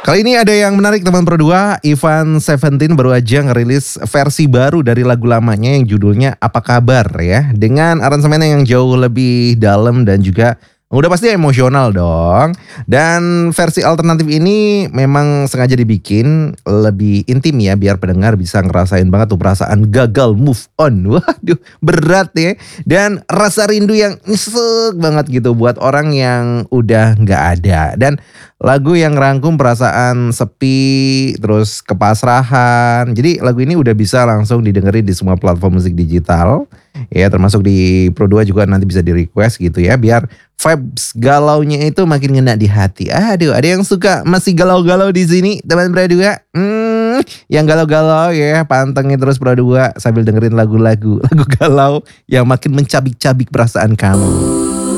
Kali ini ada yang menarik teman Pro 2. Ivan Seventeen baru aja ngerilis versi baru dari lagu lamanya yang judulnya Apa Kabar ya. Dengan aransemen yang jauh lebih dalam dan juga udah pasti emosional dong. Dan versi alternatif ini memang sengaja dibikin lebih intim ya, biar pendengar bisa ngerasain banget tuh perasaan gagal move on. Waduh, berat ya. Dan rasa rindu yang nyesek banget gitu buat orang yang udah gak ada. Dan lagu yang rangkum perasaan sepi, terus kepasrahan. Jadi lagu ini udah bisa langsung didengerin di semua platform musik digital. Ya, termasuk di Pro 2 juga nanti bisa di request gitu ya, biar vibes galaunya itu makin ngena di hati. Aduh, ada yang suka masih galau-galau di sini teman Pro 2? Yang galau-galau ya, pantengin terus Pro 2 sambil dengerin lagu-lagu galau yang makin mencabik-cabik perasaan kamu.